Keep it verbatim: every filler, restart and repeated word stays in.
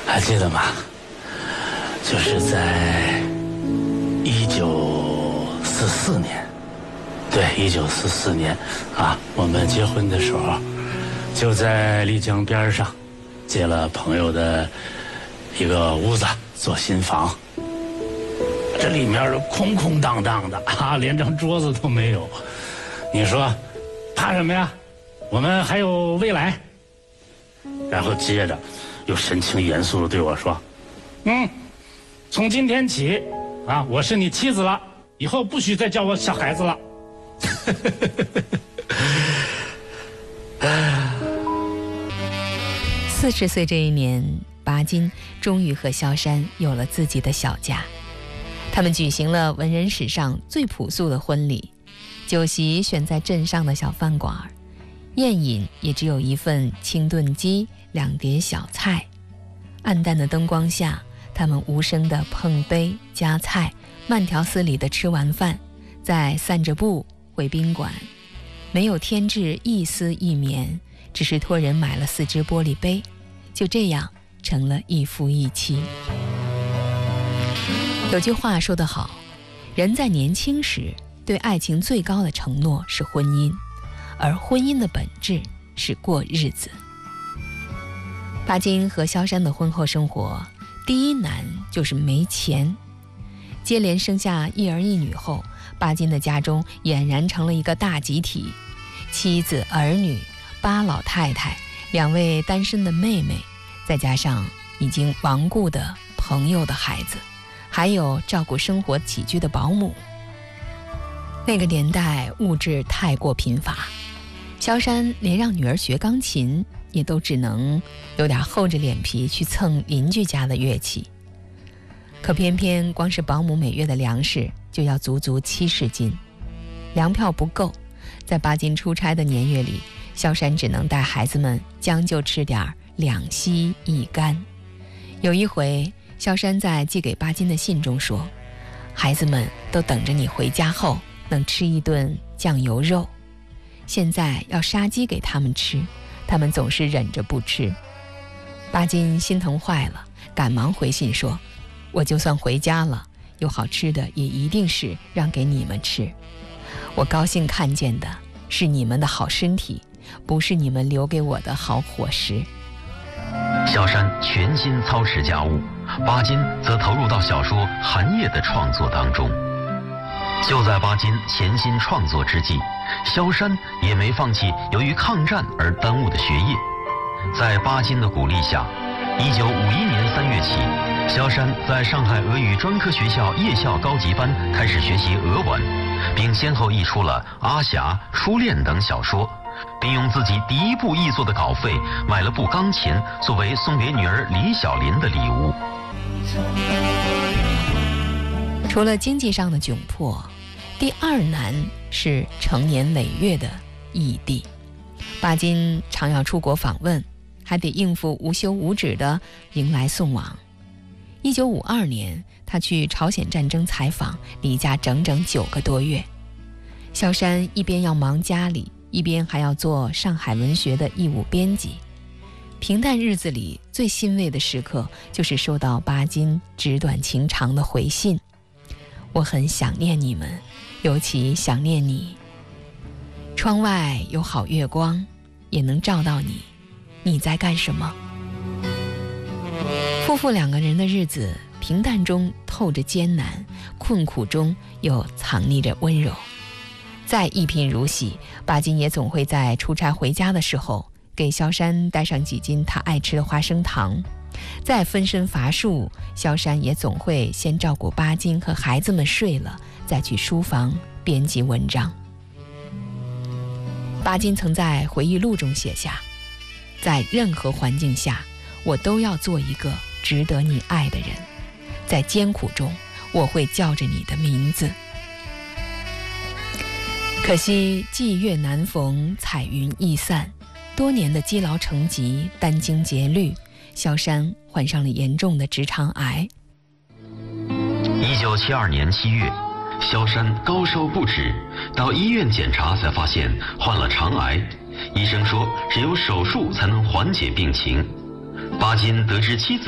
还记得吗？就是在一九四四年，对，一九四四年啊，我们结婚的时候，就在丽江边上，借了朋友的一个屋子做新房。这里面都空空荡荡的啊，连张桌子都没有。你说，怕什么呀？我们还有未来。然后接着又神情严肃地对我说：“嗯，从今天起，啊，我是你妻子了，以后不许再叫我小孩子了。” 四十岁这一年，巴金终于和萧山有了自己的小家。他们举行了文人史上最朴素的婚礼，酒席选在镇上的小饭馆，宴饮也只有一份清炖鸡，两碟小菜。暗淡的灯光下，他们无声地碰杯夹菜，慢条斯理地吃完饭，再散着步回宾馆。没有添置一丝一棉，只是托人买了四只玻璃杯，就这样成了一夫一妻。有句话说得好，人在年轻时对爱情最高的承诺是婚姻，而婚姻的本质是过日子。巴金和萧山的婚后生活，第一难就是没钱。接连生下一儿一女后，巴金的家中俨然成了一个大集体，妻子、儿女、八老太太、两位单身的妹妹，再加上已经亡故的朋友的孩子，还有照顾生活起居的保姆。那个年代物质太过贫乏，萧山连让女儿学钢琴也都只能有点厚着脸皮去蹭邻居家的乐器。可偏偏光是保姆每月的粮食就要足足七十斤，粮票不够，在巴金出差的年月里，萧山只能带孩子们将就吃点两稀一干。有一回，萧山在寄给巴金的信中说，孩子们都等着你回家后能吃一顿酱油肉，现在要杀鸡给他们吃，他们总是忍着不吃。巴金心疼坏了，赶忙回信说，我就算回家了，有好吃的也一定是让给你们吃。我高兴看见的是你们的好身体，不是你们留给我的好伙食。 萧山全心操持家务，巴金则投入到小说《寒夜》的创作当中。就在巴金潜心创作之际，萧山也没放弃由于抗战而耽误的学业。在巴金的鼓励下，一九五一年三月起，萧山在上海俄语专科学校夜校高级班开始学习俄文，并先后译出了《阿霞》《初恋》等小说，并用自己第一部译作的稿费买了部钢琴，作为送给女儿李小林的礼物。 除了经济上的窘迫，第二难是成年累月的异地。巴金常要出国访问，还得应付无休无止的迎来送往。一九五二年，他去朝鲜战争采访，离家整整九个多月。萧山一边要忙家里，一边还要做上海文学的义务编辑。平淡日子里最欣慰的时刻，就是收到巴金纸短情长的回信，我很想念你们，尤其想念你。窗外有好月光，也能照到你，你在干什么？夫妇两个人的日子，平淡中透着艰难，困苦中又藏匿着温柔。再一贫如洗，巴金也总会在出差回家的时候，给萧山带上几斤他爱吃的花生糖。再分身乏术，萧山也总会先照顾巴金和孩子们睡了，再去书房编辑文章。巴金曾在回忆录中写下，在任何环境下，我都要做一个值得你爱的人，在艰苦中，我会叫着你的名字。可惜霁月难逢，彩云易散，多年的积劳成疾，殚精竭虑，萧山患上了严重的直肠癌。 一九七二年七月，萧山高烧不止，到医院检查才发现患了肠癌，医生说只有手术才能缓解病情。巴金得知妻子